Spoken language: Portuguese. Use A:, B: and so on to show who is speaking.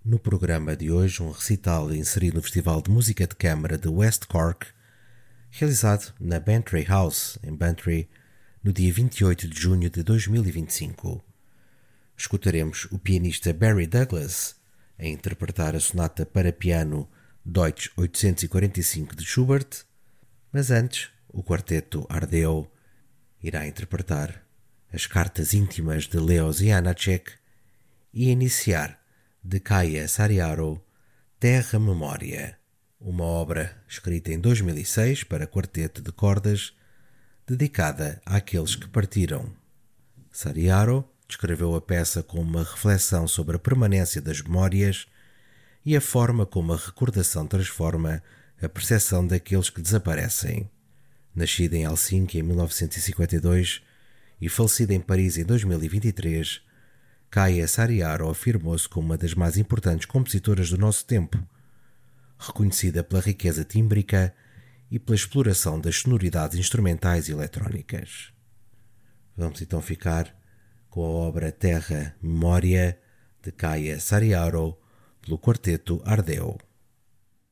A: No programa de hoje, um recital inserido no Festival de Música de Câmara de West Cork, realizado na Bantry House, em Bantry, no dia 28 de junho de 2025. Escutaremos o pianista Barry Douglas a interpretar a sonata para piano Deutsch 845 de Schubert, mas antes o quarteto Ardeo irá interpretar as cartas íntimas de Leos Janáček e iniciar de Kaija Saariaho, Terra Memória, uma obra escrita em 2006 para quarteto de cordas, dedicada àqueles que partiram. Saariaho descreveu a peça como uma reflexão sobre a permanência das memórias e a forma como a recordação transforma a percepção daqueles que desaparecem. Nascida em Helsinki em 1952 e falecida em Paris em 2023, Kaija Saariaho afirmou-se como uma das mais importantes compositoras do nosso tempo, reconhecida pela riqueza tímbrica e pela exploração das sonoridades instrumentais e eletrónicas. Vamos então ficar com a obra Terra Memória de Kaija Saariaho pelo quarteto Ardeo.